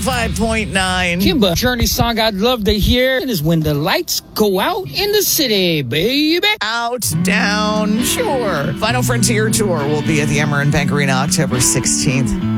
105.9. Kimba, Journey song I'd love to hear is When the Lights Go Out in the City, baby. Out, down, sure. Final Frontier Tour will be at the Amerant Bank Arena October 16th.